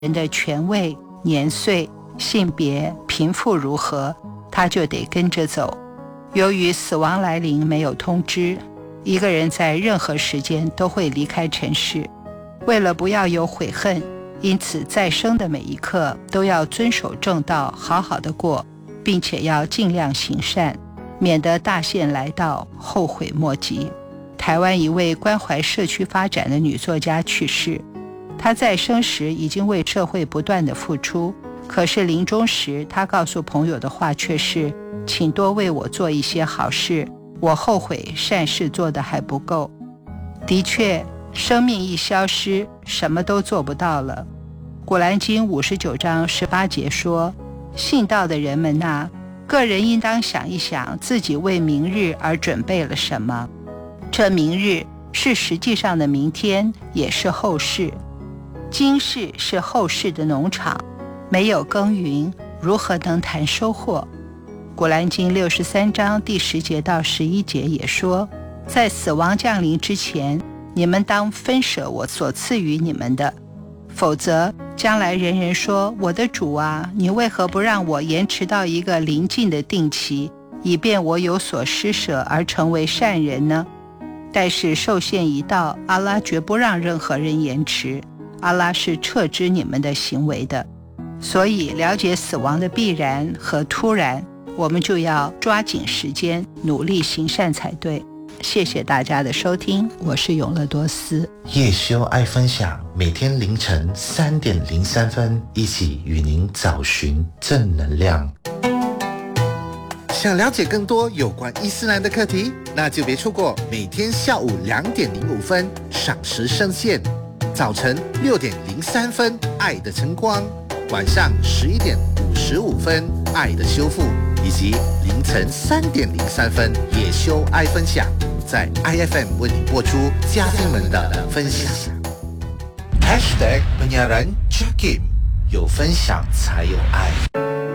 人的权位、年岁、性别、贫富如何，他就得跟着走。由于死亡来临没有通知，一个人在任何时间都会离开尘世。为了不要有悔恨，因此在生的每一刻都要遵守正道，好好的过，并且要尽量行善，免得大限来到后悔莫及。台湾一位关怀社区发展的女作家去世，她在生时已经为社会不断的付出，可是临终时她告诉朋友的话却是：请多为我做一些好事，我后悔善事做得还不够。的确，生命一消失，什么都做不到了。古兰经59章18节说：信道的人们啊，个人应当想一想自己为明日而准备了什么。这明日是实际上的明天，也是后世。今世是后世的农场，没有耕耘，如何能谈收获？古兰经63章第10节到11节也说：在死亡降临之前，你们当分舍我所赐予你们的，否则将来人人说：我的主啊，你为何不让我延迟到一个临近的定期，以便我有所施舍而成为善人呢？但是寿限一到，阿拉绝不让任何人延迟，阿拉是撤知你们的行为的。所以了解死亡的必然和突然，我们就要抓紧时间，努力行善才对。谢谢大家的收听，我是永乐多斯。 叶修爱分享，每天凌晨3点03分，一起与您找寻正能量。想了解更多有关伊斯兰的课题，那就别错过每天下午2点05分赏时圣线，早晨6点03分爱的晨光，晚上11点55分爱的修复，以及凌晨3点03分叶修爱分享，在 IFM 为你播出嘉宾们的分享。#penyiaran Jakim， 有分享才有爱。